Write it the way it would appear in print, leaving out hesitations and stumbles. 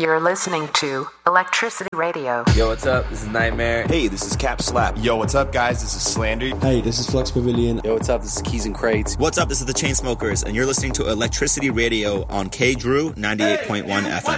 You're listening to Electricity Radio. Yo, what's up? This is Nightmare. Hey, this is Cap Slap. Yo, what's up, guys? This is Slander. Hey, this is Flux Pavilion. Yo, what's up? This is Keys and Crates. What's up? This is the Chainsmokers, and you're listening to Electricity Radio on K Drew 98.1 FM.